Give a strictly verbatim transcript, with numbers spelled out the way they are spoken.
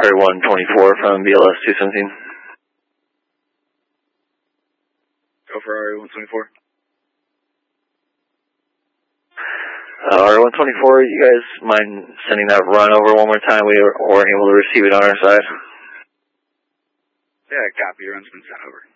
Ferrari one twenty-four from B L S two seventeen. Go Ferrari one twenty-four. Uh, R one twenty-four, you guys mind sending that run over one more time? We weren't able to receive it on our side. Yeah, copy. Your run's been sent over.